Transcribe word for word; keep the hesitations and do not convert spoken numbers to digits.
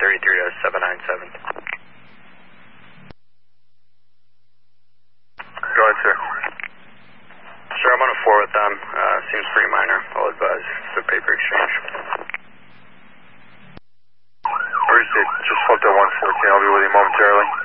thirty-three to seven nine seven. Go ahead, sir. Sir, I'm on a four with them. Uh, seems pretty minor. I'll advise. It's a paper exchange. Appreciate it. Just flipped at one fourteen. I'll be with you momentarily.